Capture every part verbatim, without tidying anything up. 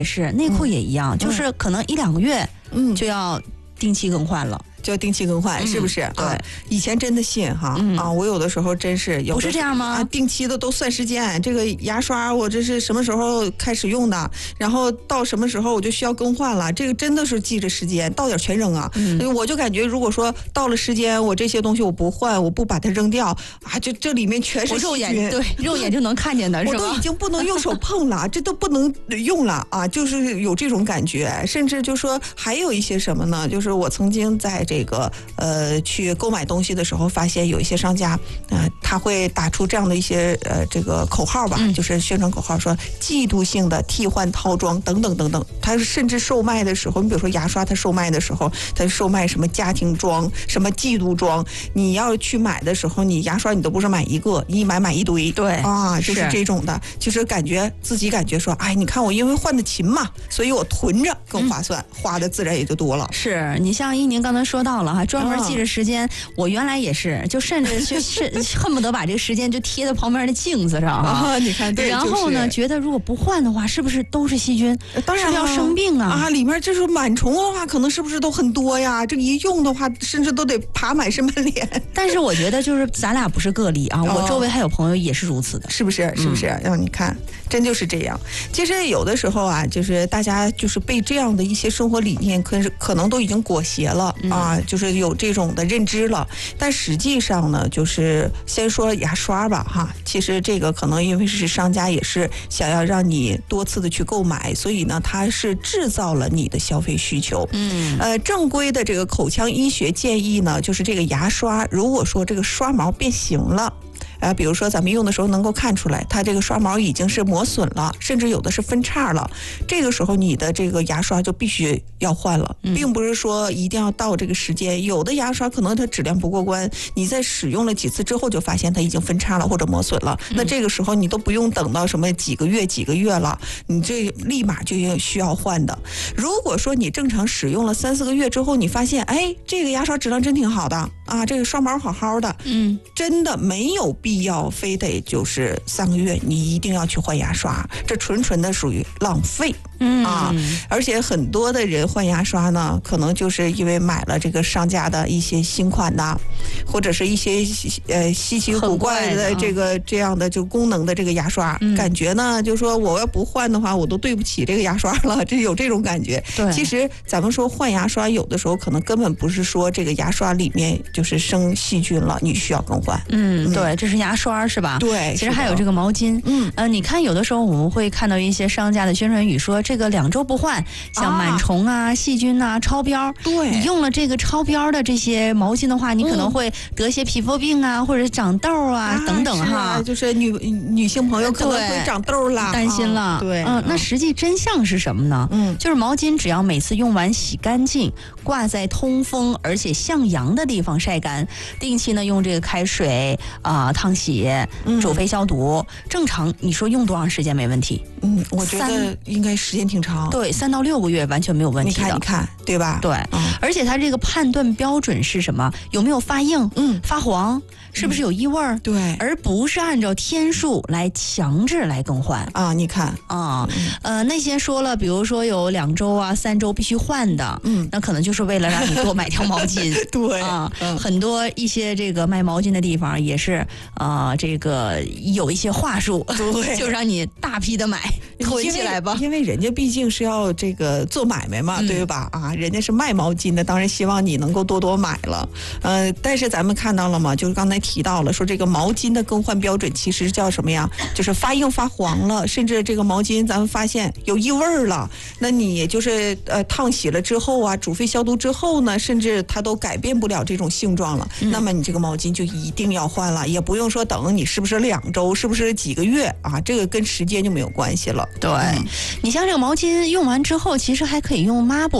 是内裤也一样，嗯、就是可能一两个月，嗯，就要定期更换了。 就要定期更换，嗯、是不是？ 对、 啊，以前真的信哈、嗯、啊，我有的时候真是有不是这样吗？ 啊，定期的都算时间。这个牙刷我这是什么时候开始用的，然后到什么时候我就需要更换了，这个真的是记着时间，到点全扔啊。嗯、我就感觉如果说到了时间，我这些东西我不换，我不把它扔掉啊，这这里面全是肉眼对肉眼就能看见的，是吧？ 我都已经不能用手碰了，这都不能用了啊，就是有这种感觉。甚至就说还有一些什么呢？就是我曾经在这个呃去购买东西的时候，发现有一些商家啊、呃，他会打出这样的一些呃这个口号吧，嗯、就是宣传口号说季度性的替换套装等等等等。他甚至售卖的时候，你比如说牙刷，他售卖的时候，他售卖什么家庭装、什么季度装，你要去买的时候，你牙刷你都不是买一个，你一买买一堆， 对啊，就是这种的，就是感觉自己感觉说，哎，你看我因为换的勤嘛，所以我囤着更划算，嗯、花的自然也就多了。 是你像一宁刚才说到了哈，专门记着时间，嗯、我原来也是，就甚至去是恨不得把这个时间就贴在旁边的镜子上啊， 你看，对， 然后呢， 就是、 觉得如果不换的话，是不是都是细菌？ 当然是不是要生病啊？ 啊，里面这是螨虫的话，可能是不是都很多呀？这个一用的话，甚至都得爬满身满脸。 但是我觉得就是咱俩不是个例啊，我周围还有朋友也是如此的， 是不是？是不是？让、嗯、你看，真就是这样。其实有的时候啊，就是大家就是被这样的一些生活理念，可是可能都已经裹挟了、嗯、啊，就是有这种的认知了。但实际上呢，就是先说牙刷吧，哈，其实这个可能因为是商家也是想要让你多次的去购买，所以呢，它是制造了你的消费需求。嗯，呃，正规的这个口腔医学建议呢，就是这个牙刷，如果说这个刷毛变形了。呃，比如说咱们用的时候能够看出来，它这个刷毛已经是磨损了，甚至有的是分叉了。这个时候你的这个牙刷就必须要换了，并不是说一定要到这个时间。有的牙刷可能它质量不过关，你在使用了几次之后就发现它已经分叉了或者磨损了，那这个时候你都不用等到什么几个月几个月了，你这立马就需要换的。如果说你正常使用了三四个月之后，你发现哎，这个牙刷质量真挺好的啊，这个刷毛好好的，嗯，真的没有必要必要非得就是三个月你一定要去换牙刷，这纯纯的属于浪费。嗯啊，而且很多的人换牙刷呢，可能就是因为买了这个商家的一些新款的，或者是一些呃稀奇古怪的这个这样的就功能的这个牙刷，嗯、感觉呢就说我要不换的话，我都对不起这个牙刷了，这有这种感觉。对，其实咱们说换牙刷，有的时候可能根本不是说这个牙刷里面就是生细菌了，你需要更换。 嗯，嗯对，这是牙刷是吧？ 对， 其实还有这个毛巾。嗯，呃，你看有的时候我们会看到一些商家的宣传语说。这个两周不换，像螨虫啊、啊细菌啊、超标，对，你用了这个超标的这些毛巾的话，你可能会得些皮肤病啊，或者长痘啊、啊等等哈。 啊、就是女女性朋友可能会长痘啦， 担心了。啊、 对， 嗯、呃，那实际真相是什么呢？嗯，就是毛巾只要每次用完洗干净，挂在通风而且向阳的地方晒干，定期呢用这个开水啊、呃、烫洗、煮肥消毒，嗯、正常你说用多长时间没问题？ 嗯，我觉得应该时间挺长， 对，三到六个月完全没有问题的。 你看，你看，对吧？ 对，嗯、而且它这个判断标准是什么？有没有发硬？嗯，发黄？是不是有异味儿？ 嗯、对， 而不是按照天数来强制来更换啊！你看啊，嗯、呃，那些说了，比如说有两周啊、三周必须换的，嗯，那可能就是为了让你多买条毛巾。 对啊，嗯、很多一些这个卖毛巾的地方也是啊、呃，这个有一些话术， 对， 就让你大批的买。囤起来吧， 因为人家毕竟是要这个做买卖嘛，嗯、对吧？啊，人家是卖毛巾的，当然希望你能够多多买了。呃，但是咱们看到了嘛，就是刚才提到了，说这个毛巾的更换标准其实叫什么呀？就是发硬发黄了，甚至这个毛巾咱们发现有异味了，那你就是呃烫洗了之后啊，煮沸消毒之后呢，甚至它都改变不了这种性状了，嗯、那么你这个毛巾就一定要换了，也不用说等你是不是两周，是不是几个月啊？这个跟时间就没有关系了。 对、嗯、你像这个毛巾用完之后，其实还可以用抹布呗，是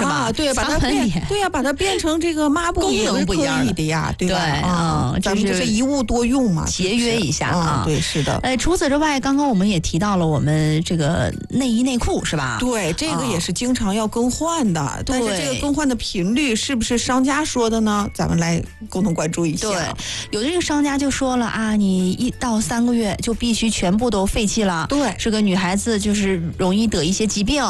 是吧？ 啊，对，把它变，对呀、啊，把它变成这个抹布也是可以的呀，对吧？ 对啊，咱们就是一物多用嘛， 节约一下啊。对，是的。 呃，除此之外，刚刚我们也提到了我们这个内衣内裤是吧？ 对，这个也是经常要更换的，啊、但是这个更换的频率是不是商家说的呢？咱们来共同关注一下。 对，有的这个商家就说了啊，你一到三个月就必须全部都废弃了。 对， 这个女孩子就是容易得一些疾病。